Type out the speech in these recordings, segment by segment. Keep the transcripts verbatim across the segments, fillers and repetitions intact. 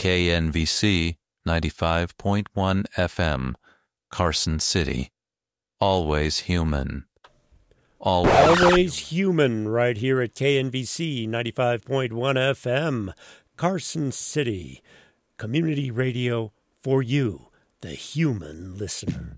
K N V C ninety-five point one F M, Carson City. Always human. Always, Always human right here at K N V C ninety-five point one F M, Carson City. Community radio for you, the human listener.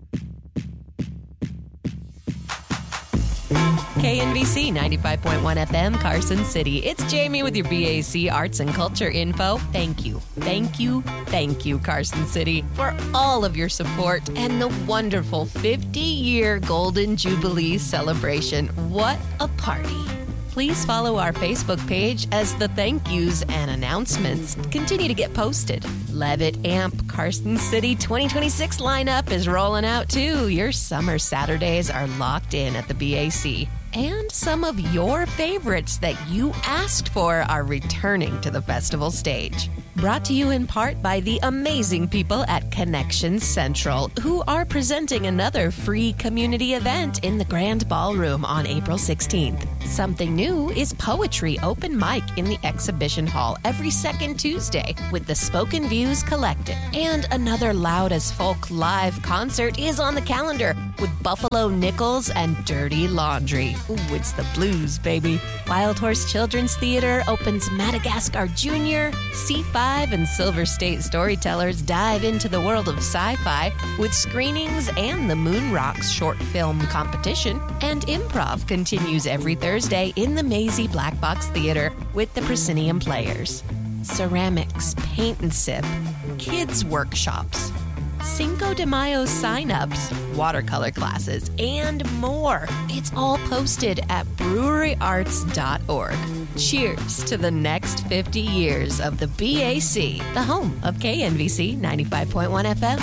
K N V C ninety-five point one F M, Carson City. It's Jamie with your B A C Arts and Culture info. Thank you, thank you, thank you, Carson City, for all of your support and the wonderful fifty-year Golden Jubilee celebration. What a party. Please follow our Facebook page as the thank yous and announcements continue to get posted. Levitt Amp Carson City twenty twenty-six lineup is rolling out too. Your summer Saturdays are locked in at the B A C. And some of your favorites that you asked for are returning to the festival stage. Brought to you in part by the amazing people at Connection Central, who are presenting another free community event in the Grand Ballroom on April sixteenth. Something new is Poetry Open Mic in the Exhibition Hall every second Tuesday with the Spoken Views Collective. And another Loud as Folk live concert is on the calendar with Buffalo Nichols and Dirty Laundry. Ooh, it's the blues, baby. Wild Horse Children's Theater opens Madagascar Junior C five and Silver State Storytellers dive into the world of sci-fi with screenings and the Moon Rocks short film competition. And improv continues every Thursday in the Maisie Black Box Theater with the Proscenium Players. Ceramics, paint and sip, kids workshops, Cinco de Mayo sign-ups, watercolor classes, and more. It's all posted at brewery arts dot org. Cheers to the next fifty years of the B A C, the home of K N V C ninety-five point one F M.